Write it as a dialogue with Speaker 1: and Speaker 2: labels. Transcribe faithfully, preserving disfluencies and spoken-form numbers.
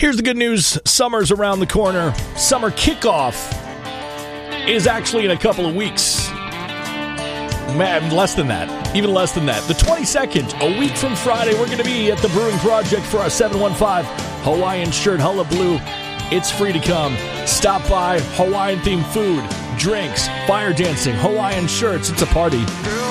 Speaker 1: Here's the good news. Summer's around the corner. Summer kickoff is actually in a couple of weeks. Man, less than that. Even less than that. The twenty-second, a week from Friday, we're going to be at the Brewing Project for our seven one five Hawaiian shirt, Hullabaloo. It's free to come. Stop by. Hawaiian-themed food, drinks, fire dancing, Hawaiian shirts. It's a party.